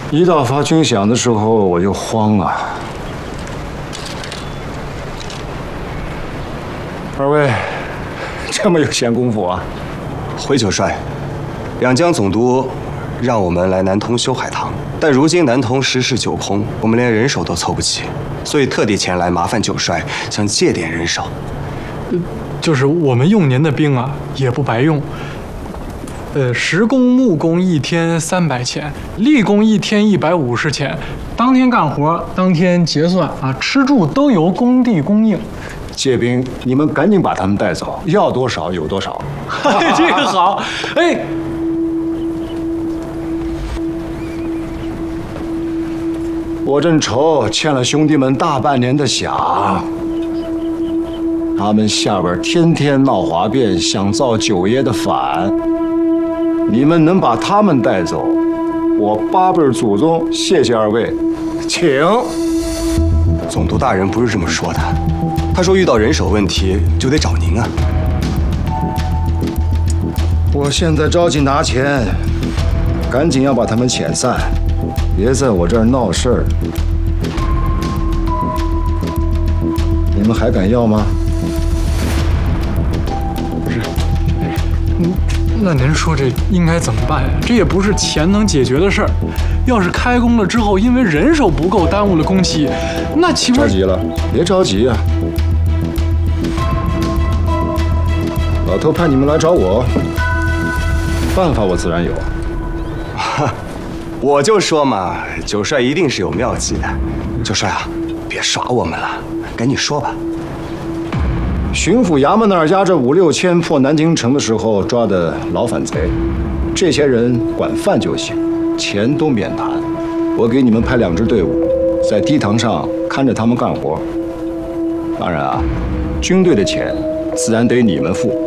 一到发军饷的时候，我就慌了。二位这么有闲工夫啊？ 回九帅，两江总督让我们来南通修海棠，但如今南通十室九空，我们连人手都凑不齐，所以特地前来麻烦九帅，想借点人手。 就是我们用您的兵啊，也不白用。石工、木工一天300钱，力工一天150钱，当天干活，当天结算啊，吃住都由工地供应。 借兵，你们赶紧把他们带走，要多少有多少。 这个好，哎。 我正愁欠了兄弟们大半年的饷，他们下边天天闹哗变，想造九爷的反。你们能把他们带走，我8辈祖宗谢谢二位，请。 总督大人不是这么说的，他说遇到人手问题就得找您啊。 我现在着急拿钱，赶紧要把他们遣散，别在我这儿闹事儿。你们还敢要吗？ 不是，那您说这应该怎么办呀？这也不是钱能解决的事儿。要是开工了之后，因为人手不够耽误了工期，那岂不是…… 着急了？别着急啊！老头派你们来找我，办法我自然有。 我就说嘛，九帅一定是有妙计的。九帅啊，别耍我们了，赶紧说吧。 巡抚衙门那儿押着5、6千破南京城的时候抓的老反贼，这些人管饭就行，钱都免谈。我给你们派2支队伍，在堤塘上看着他们干活。当然啊，军队的钱自然得你们付。